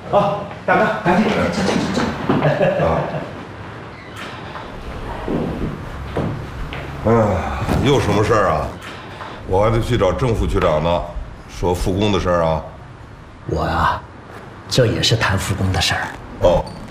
啊，大哥，赶紧走。 啊。又什么事儿啊？我还得去找郑副局长呢，说复工的事儿啊。 我呀，这也是谈复工的事儿。 哦，